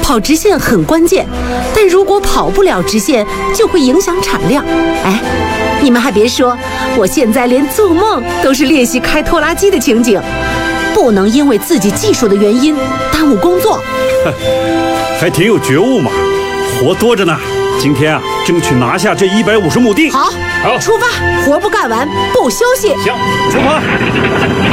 跑直线很关键，但如果跑不了直线，就会影响产量。哎，你们还别说，我现在连做梦都是练习开拖拉机的情景，不能因为自己技术的原因耽误工作。 还挺有觉悟嘛，活多着呢。今天啊，争取拿下这150亩地。 好，出发，活不干完不休息。 行，出发。